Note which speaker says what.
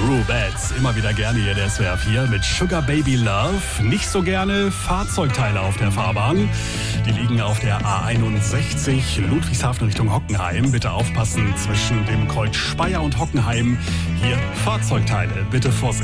Speaker 1: Rubettes, immer wieder gerne hier der SWR 4 mit Sugar Baby Love. Nicht so gerne Fahrzeugteile auf der Fahrbahn. Die liegen auf der A61 Ludwigshafen Richtung Hockenheim. Bitte aufpassen zwischen dem Kreuz Speyer und Hockenheim. Hier Fahrzeugteile, bitte Vorsicht.